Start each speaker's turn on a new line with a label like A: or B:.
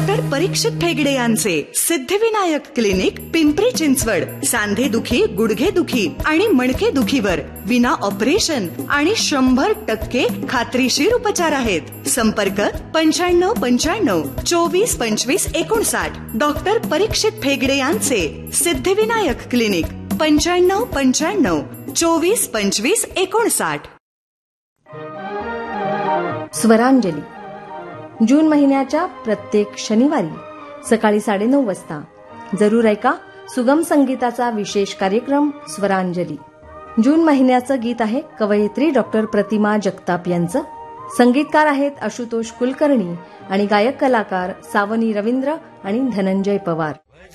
A: Doctor परीक्षित ठेगडे यांचे Siddhivinayak clinic, Pimpri Chinchwad. सांधेदुखी, गुडघेदुखी आणि मणकेदुखीवर विना ऑपरेशन आणि 100% खात्रीशीर उपचार आहेत. संपर्क 9595 24 25 59. डॉक्टर परीक्षित ठेगडे यांचे सिद्धिविनायक क्लिनिक, 9595 24 25 59.
B: स्वरांजली जून महिन्याच्या प्रत्येक शनिवारी सकाळी 9:30 वाजता जरूर ऐका सुगम संगीताचा विशेष कार्यक्रम स्वरांजली. जून महिन्याचं गीत आहे कवयित्री डॉक्टर प्रतिमा जगताप यांचं. संगीतकार आहेत आशुतोष कुलकर्णी आणि गायक कलाकार सावनी रवींद्र आणि धनंजय पवार.